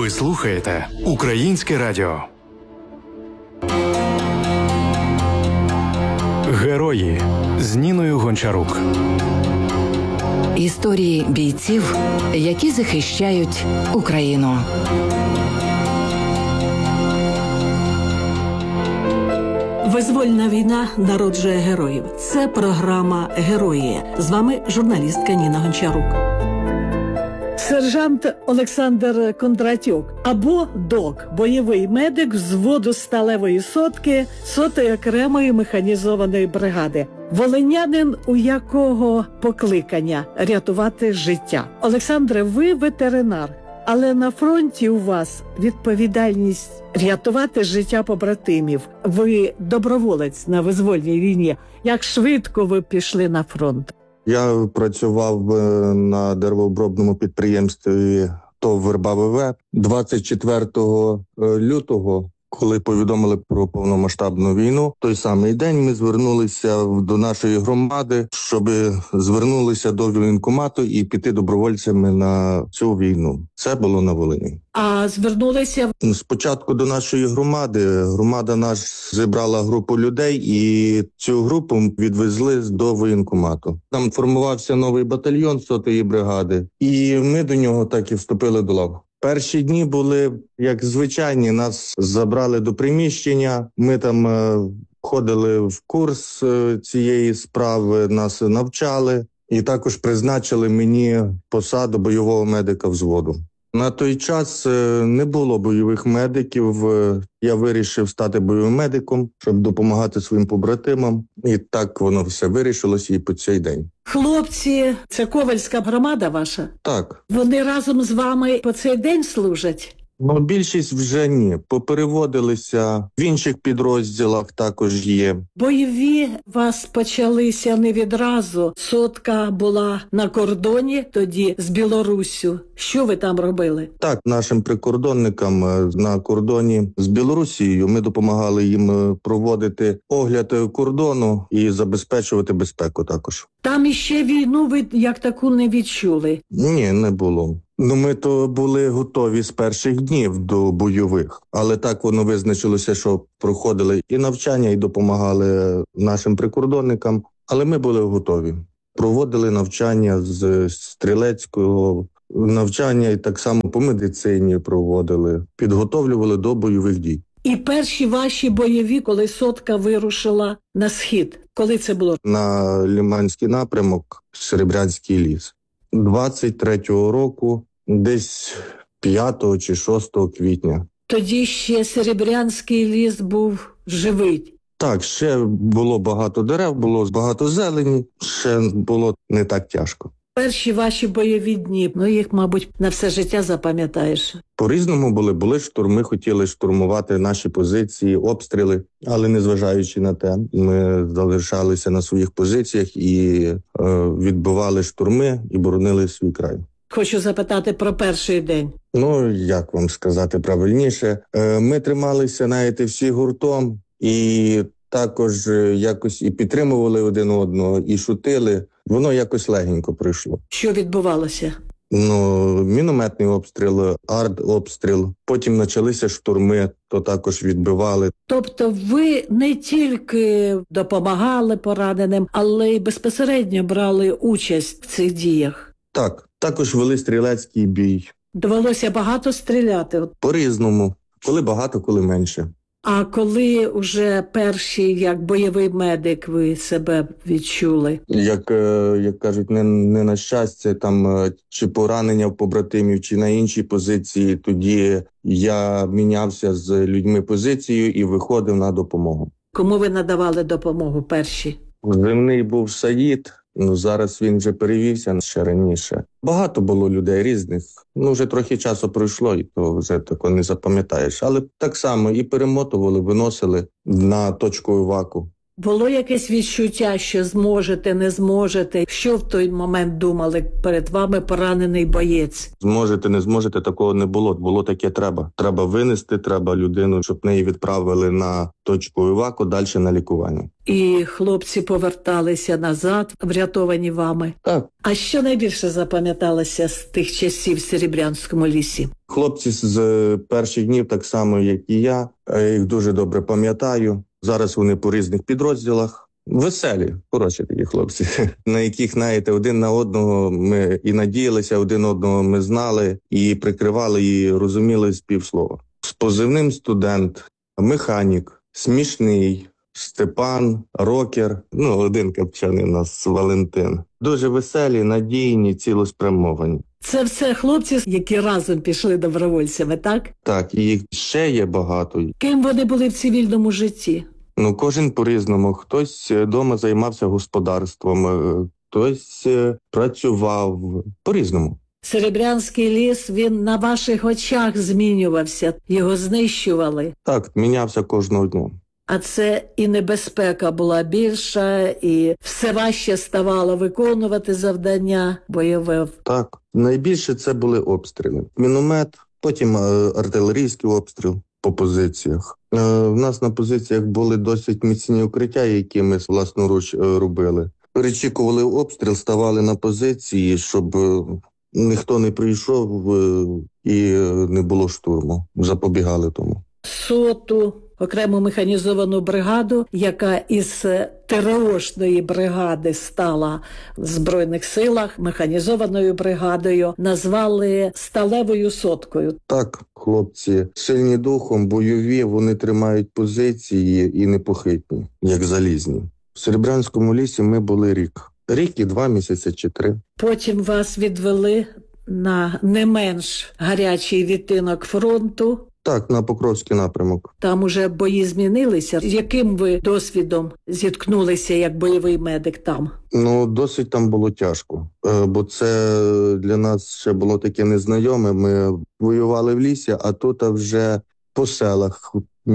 Ви слухаєте Українське радіо. Герої з Ніною Гончарук. Історії бійців, які захищають Україну. Визвольна війна народжує героїв. Це програма «Герої». З вами журналістка Ніна Гончарук. Сержант Олександр Кондратюк або ДОК, бойовий медик взводу сталевої сотки 100-ї окремої механізованої бригади. Волинянин, у якого покликання рятувати життя. Олександре, ви ветеринар, але на фронті у вас відповідальність рятувати життя побратимів. Ви доброволець на визвольній війні. Як швидко ви пішли на фронт? Я працював на деревообробному підприємстві ТОВ «Верба ВВ». 24 лютого, коли повідомили про повномасштабну війну, той самий день ми звернулися до нашої громади, щоб звернулися до воєнкомату і піти добровольцями на цю війну. Це було на Волині. А звернулися? Спочатку до нашої громади. Громада наш зібрала групу людей і цю групу відвезли до воєнкомату. Там формувався новий батальйон 100-ї бригади, і ми до нього так і вступили до лав. Перші дні були, як звичайні, нас забрали до приміщення, ми там ходили в курс цієї справи, нас навчали і також призначили мені посаду бойового медика взводу. На той час не було бойових медиків, я вирішив стати бойовим медиком, щоб допомагати своїм побратимам, і так воно все вирішилося і по цей день. Хлопці, це Ковальська громада ваша? Так. Вони разом з вами по цей день служать? Ну, більшість вже ні. Попереводилися, в інших підрозділах також є. Бойові вас почалися не відразу. Сотка була на кордоні тоді з Білоруссю. Що ви там робили? Так, нашим прикордонникам на кордоні з Білорусією ми допомагали їм проводити огляд кордону і забезпечувати безпеку також. Там іще війну ви як таку не відчули? Ні, не було. Ну, ми то були готові з перших днів до бойових, але так воно визначилося, що проходили і навчання, і допомагали нашим прикордонникам, але ми були готові. Проводили навчання з стрілецького навчання і так само по медицині проводили, підготовлювали до бойових дій. І перші ваші бойові, коли сотка вирушила на схід, коли це було? На Лиманський напрямок, Серебрянський ліс. 23-го року, десь 5 чи 6 квітня. Тоді ще Серебрянський ліс був живий. Так, ще було багато дерев, було багато зелені, ще було не так тяжко. Перші ваші бойові дні, їх, мабуть, на все життя запам'ятаєш. По-різному були штурми, хотіли штурмувати наші позиції, обстріли, але незважаючи на те, ми залишалися на своїх позиціях і відбивали штурми і боронили свій край. Хочу запитати про перший день. Ну, як вам сказати правильніше, ми трималися, знаєте, всі гуртом і також якось і підтримували один одного, і шутили. Воно якось легенько пройшло. Що відбувалося? Мінометний обстріл, артобстріл. Потім почалися штурми, то також відбивали. Тобто ви не тільки допомагали пораненим, але й безпосередньо брали участь в цих діях? Так, також вели стрілецький бій. Довелося багато стріляти? По-різному. Коли багато, коли менше. А коли вже перший, як бойовий медик, ви себе відчули? Як кажуть, не на щастя, там чи поранення в побратимів, чи на іншій позиції, тоді я мінявся з людьми позицією і виходив на допомогу. Кому ви надавали допомогу перші? Земний був Саїд, зараз він вже перевівся ще раніше. Багато було людей різних. Вже трохи часу пройшло, і то вже тако не запам'ятаєш. Але так само і перемотували, виносили на точку іваку. Було якесь відчуття, що зможете, не зможете? Що в той момент думали? Перед вами поранений боєць. Зможете, не зможете, такого не було. Було таке треба. Треба винести, треба людину, щоб неї відправили на точку іваку, далі на лікування. І хлопці поверталися назад, врятовані вами. Так. А що найбільше запам'яталося з тих часів в Серебрянському лісі? Хлопці з перших днів, так само, як і я їх дуже добре пам'ятаю. Зараз вони по різних підрозділах. Веселі, хороші такі хлопці, на яких, знаєте, один на одного ми і надіялися, один одного ми знали, і прикривали, і розуміли з півслова. З позивним студент, механік, смішний, Степан, рокер, один капчаний у нас Валентин. Дуже веселі, надійні, цілеспрямовані. Це все хлопці, які разом пішли добровольцями, так? Так, і їх ще є багато. Ким вони були в цивільному житті? Кожен по-різному. Хтось вдома займався господарством, хтось працював по-різному. Серебрянський ліс, він на ваших очах змінювався, його знищували. Так, мінявся кожного дня. А це і небезпека була більша, і все важче ставало виконувати завдання бойове. Так, найбільше це були обстріли. Міномет, потім артилерійський обстріл по позиціях. У нас на позиціях були досить міцні укриття, які ми власноруч робили. Перечікували обстріл, ставали на позиції, щоб ніхто не прийшов і не було штурму. Запобігали тому. 100-ту окрему механізовану бригаду, яка із ТРОшної бригади стала в Збройних силах механізованою бригадою, назвали «Сталевою соткою». Так, хлопці сильні духом, бойові, вони тримають позиції і непохитні, як залізні. В Серебрянському лісі ми були рік. Рік і 2 місяці чи 3. Потім вас відвели на не менш гарячий відтинок фронту. Так, на Покровський напрямок. Там уже бої змінилися. З яким ви досвідом зіткнулися як бойовий медик там? Досить там було тяжко, бо це для нас ще було таке незнайоме. Ми воювали в лісі, а тут вже по селах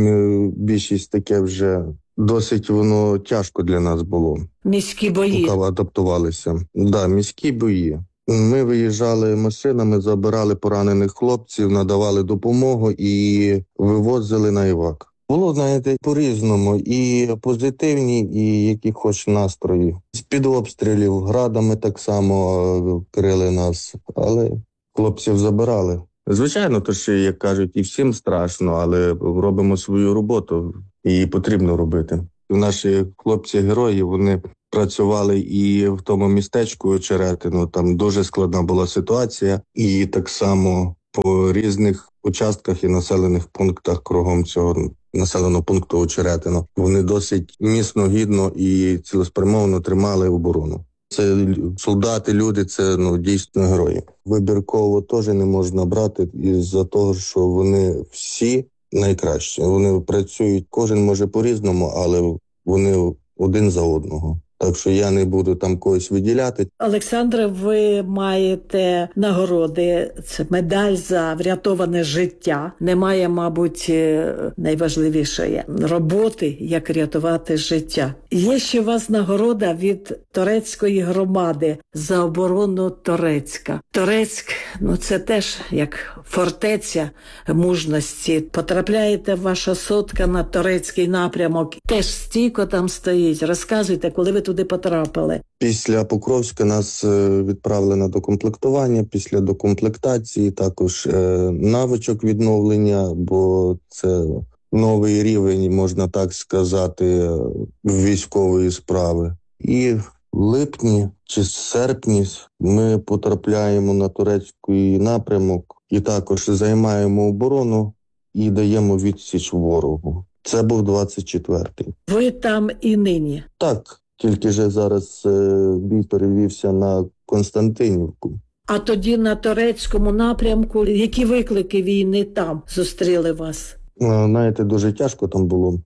більшість таке вже досить воно тяжко для нас було. Міські бої. Поки адаптувалися. Да, міські бої. Ми виїжджали машинами, забирали поранених хлопців, надавали допомогу і вивозили на івак. Було, знаєте, по-різному. І позитивні, і які хоч настрої. З-під обстрілів, градами так само крили нас, але хлопців забирали. Звичайно, то ще, як кажуть, і всім страшно, але робимо свою роботу, і її потрібно робити. Наші хлопці-герої, вони працювали і в тому містечку Очеретино, там дуже складна була ситуація, і так само по різних участках і населених пунктах кругом цього населеного пункту Очеретино. Вони досить міцно, гідно і цілеспрямовано тримали оборону. Це солдати, люди, це дійсно герої. Вибірково теж не можна брати із-за того, що вони всі найкращі. Вони працюють, кожен може по-різному, але вони один за одного. Так що я не буду там когось виділяти. Олександре, ви маєте нагороди. Це медаль за врятоване життя. Немає, мабуть, найважливішої роботи, як рятувати життя. Є ще у вас нагорода від Торецької громади за оборону Торецька. Торецьк, це теж як фортеця мужності. Потрапляєте ваша сотка на Торецький напрямок. Теж стійко там стоїть. Розказуйте, коли ви туди потрапили. Після Покровська нас відправили на докомплектування, після докомплектації також навичок відновлення, бо це новий рівень, можна так сказати, військової справи. І в липні чи серпні ми потрапляємо на Турецький напрямок і також займаємо оборону і даємо відсіч ворогу. Це був 24-й. Ви там і нині? Так. Тільки же зараз бій перевівся на Константинівку. А тоді на Торецькому напрямку, які виклики війни там зустріли вас? Знаєте, дуже тяжко там було,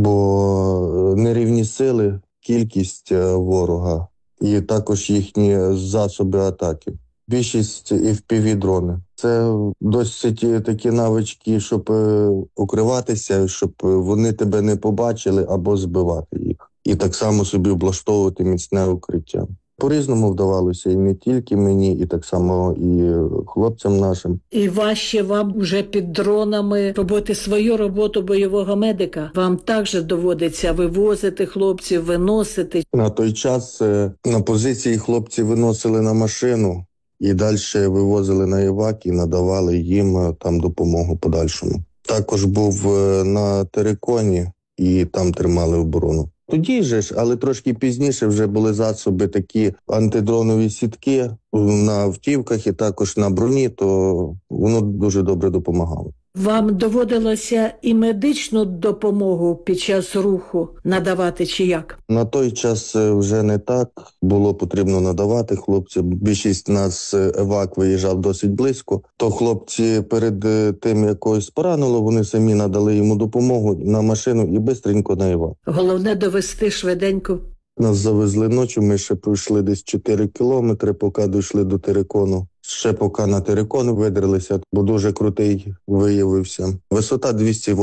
бо нерівні сили, кількість ворога і також їхні засоби атаки. Більшість FPV-дрони. Це досить такі навички, щоб укриватися, щоб вони тебе не побачили або збивати їх. І так само собі облаштовувати міцне укриття. По-різному вдавалося і не тільки мені, і так само і хлопцям нашим. І важче вам вже під дронами робити свою роботу бойового медика? Вам також доводиться вивозити хлопців, виносити? На той час на позиції хлопці виносили на машину і далі вивозили на евак і надавали їм там допомогу подальшому. Також був на Тереконі і там тримали оборону. Тоді же, але трошки пізніше вже були засоби такі антидронові сітки на автівках і також на броні, то воно дуже добре допомагало. Вам доводилося і медичну допомогу під час руху надавати чи як? На той час вже не так було потрібно надавати хлопцям. Більшість нас евак виїжджав досить близько, то хлопці перед тим, як когось поранило, вони самі надали йому допомогу на машину і бистренько на евак. Головне довести швиденько. Нас завезли ночі, ми ще пройшли десь 4 кілометри, поки дійшли до Терекону. Ще поки на Терекон видрилися, бо дуже крутий виявився. Висота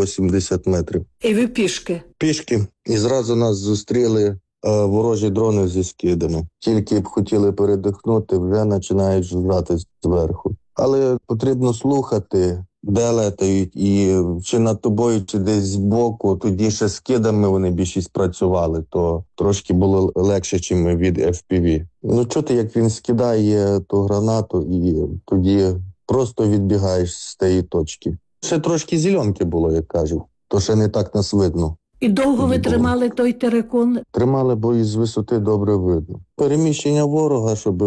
280 метрів. І ви пішки? Пішки. І зразу нас зустріли ворожі дрони зі скидами. Тільки б хотіли передихнути, вже починають жрати зверху. Але потрібно слухати, де летають, і чи над тобою, чи десь збоку. Тоді ще з кидами вони більшість працювали, то трошки було легше, ніж від FPV. Ну, чути, як він скидає ту гранату, і тоді просто відбігаєш з тієї точки. Ще трошки зеленки було, як кажуть, то ще не так нас видно. І довго ви тримали той Терекон? Тримали, бо із висоти добре видно. Переміщення ворога, щоб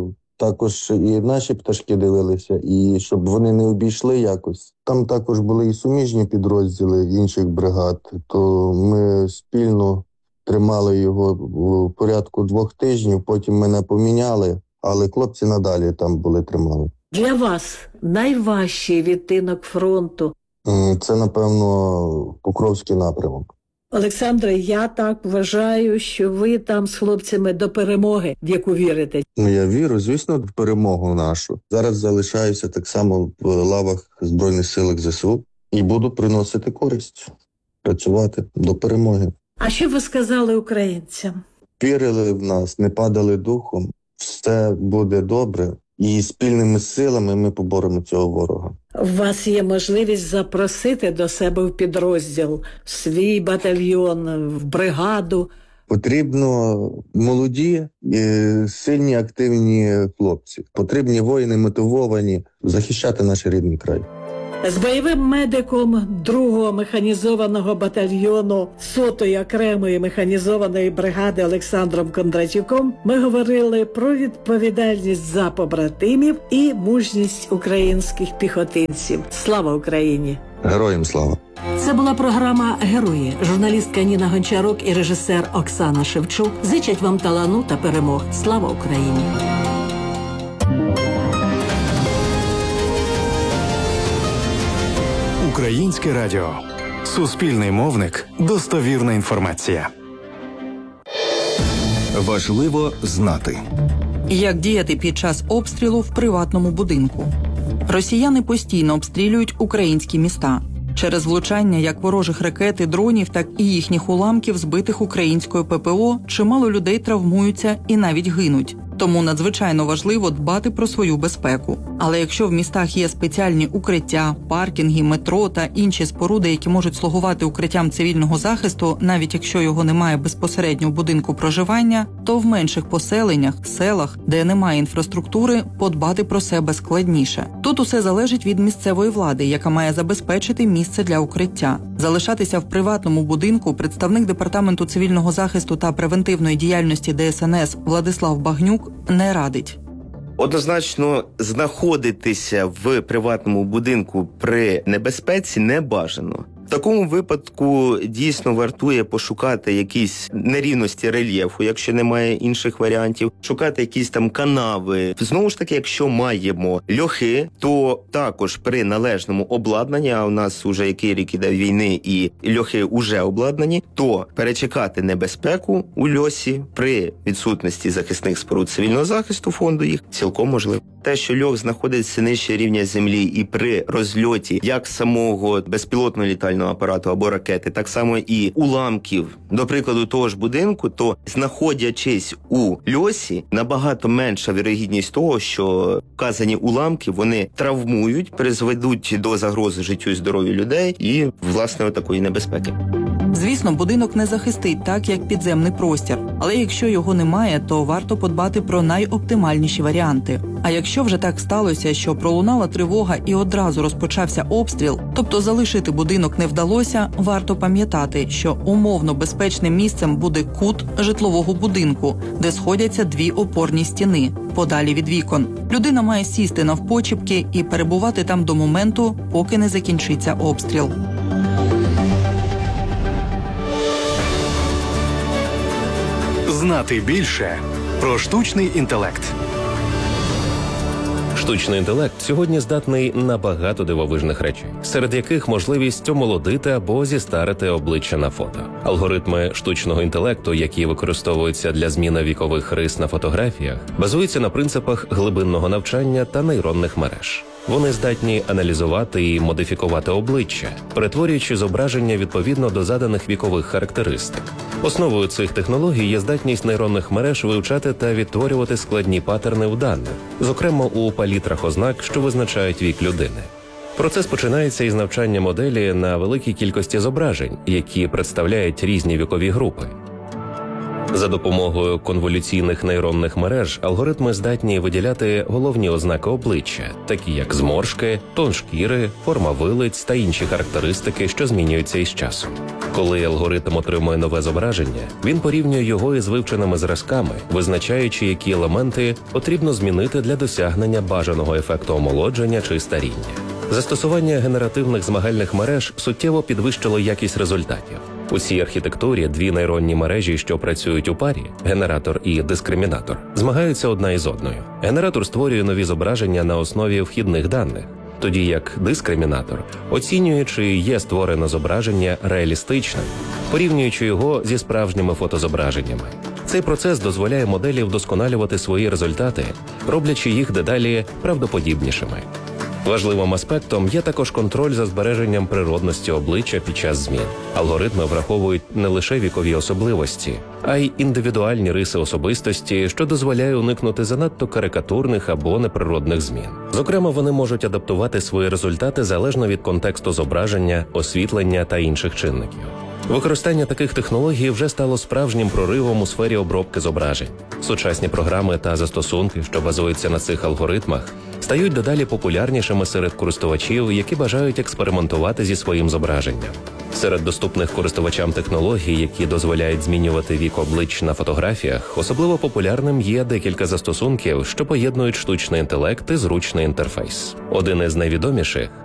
також і наші пташки дивилися, і щоб вони не обійшли якось. Там також були і суміжні підрозділи інших бригад, то ми спільно тримали його в порядку 2 тижнів, потім мене поміняли, але хлопці надалі там були тримали. Для вас найважчий відтинок фронту? Це, напевно, Покровський напрямок. Олександре, я так вважаю, що ви там з хлопцями до перемоги, в яку вірите. Ну, я вірю, звісно, в перемогу нашу. Зараз залишаюся так само в лавах Збройних сил ЗСУ і буду приносити користь, працювати до перемоги. А що ви сказали українцям? Вірили в нас, не падали духом, все буде добре. І спільними силами ми поборемо цього ворога. У вас є можливість запросити до себе в підрозділ, в свій батальйон, в бригаду. Потрібно молоді, сильні, активні хлопці. Потрібні воїни, мотивовані захищати наш рідний край. З бойовим медиком 2-го механізованого батальйону 100-ї окремої механізованої бригади Олександром Кондратюком ми говорили про відповідальність за побратимів і мужність українських піхотинців. Слава Україні! Героям слава! Це була програма «Герої». Журналістка Ніна Гончарук і режисер Оксана Шевчук зичать вам талану та перемог. Слава Україні! Українське радіо. Суспільний мовник. Достовірна інформація. Важливо знати. Як діяти під час обстрілу в приватному будинку? Росіяни постійно обстрілюють українські міста. Через влучання як ворожих ракет і дронів, так і їхніх уламків, збитих українською ППО, чимало людей травмуються і навіть гинуть. Тому надзвичайно важливо дбати про свою безпеку. Але якщо в містах є спеціальні укриття, паркінги, метро та інші споруди, які можуть слугувати укриттям цивільного захисту, навіть якщо його немає безпосередньо в будинку проживання, то в менших поселеннях, селах, де немає інфраструктури, подбати про себе складніше. Тут усе залежить від місцевої влади, яка має забезпечити місце для укриття. Залишатися в приватному будинку представник Департаменту цивільного захисту та превентивної діяльності ДСНС Владислав Багнюк не радить. Однозначно, знаходитися в приватному будинку при небезпеці не бажано. В такому випадку дійсно вартує пошукати якісь нерівності рельєфу, якщо немає інших варіантів, шукати якісь там канави. Знову ж таки, якщо маємо льохи, то також при належному обладнанні, а у нас уже який рік іде війни і льохи уже обладнані, то перечекати небезпеку у льосі при відсутності захисних споруд цивільного захисту фонду їх цілком можливо. Те, що льох знаходиться нижче рівня землі і при розльоті як самого безпілотного літального апарату або ракети, так само і уламків, до прикладу, того ж будинку, то знаходячись у льосі, набагато менша вірогідність того, що вказані уламки, вони травмують, призведуть до загрози життю і здоров'ю людей і, власне, такої небезпеки. Звісно, будинок не захистить так, як підземний простір. Але якщо його немає, то варто подбати про найоптимальніші варіанти. А якщо вже так сталося, що пролунала тривога і одразу розпочався обстріл, тобто залишити будинок не вдалося, варто пам'ятати, що умовно безпечним місцем буде кут житлового будинку, де сходяться дві опорні стіни, подалі від вікон. Людина має сісти навпочіпки і перебувати там до моменту, поки не закінчиться обстріл. Знати більше про штучний інтелект. Штучний інтелект сьогодні здатний на багато дивовижних речей, серед яких можливість омолодити або зістарити обличчя на фото. Алгоритми штучного інтелекту, які використовуються для зміни вікових рис на фотографіях, базуються на принципах глибинного навчання та нейронних мереж. Вони здатні аналізувати і модифікувати обличчя, перетворюючи зображення відповідно до заданих вікових характеристик. Основою цих технологій є здатність нейронних мереж вивчати та відтворювати складні паттерни у даних, зокрема у палітрах ознак, що визначають вік людини. Процес починається із навчання моделі на великій кількості зображень, які представляють різні вікові групи. За допомогою конволюційних нейронних мереж алгоритми здатні виділяти головні ознаки обличчя, такі як зморшки, тон шкіри, форма вилиць та інші характеристики, що змінюються із часом. Коли алгоритм отримує нове зображення, він порівнює його із вивченими зразками, визначаючи, які елементи потрібно змінити для досягнення бажаного ефекту омолодження чи старіння. Застосування генеративних змагальних мереж суттєво підвищило якість результатів. У цій архітектурі дві нейронні мережі, що працюють у парі, генератор і дискримінатор, змагаються одна із одною. Генератор створює нові зображення на основі вхідних даних, тоді як дискримінатор оцінює, чи є створене зображення реалістичним, порівнюючи його зі справжніми фотозображеннями. Цей процес дозволяє моделі вдосконалювати свої результати, роблячи їх дедалі правдоподібнішими. Важливим аспектом є також контроль за збереженням природності обличчя під час змін. Алгоритми враховують не лише вікові особливості, а й індивідуальні риси особистості, що дозволяє уникнути занадто карикатурних або неприродних змін. Зокрема, вони можуть адаптувати свої результати залежно від контексту зображення, освітлення та інших чинників. Використання таких технологій вже стало справжнім проривом у сфері обробки зображень. Сучасні програми та застосунки, що базуються на цих алгоритмах, стають дедалі популярнішими серед користувачів, які бажають експериментувати зі своїм зображенням. Серед доступних користувачам технологій, які дозволяють змінювати вік облич на фотографіях, особливо популярним є декілька застосунків, що поєднують штучний інтелект і зручний інтерфейс. Один із найвідоміших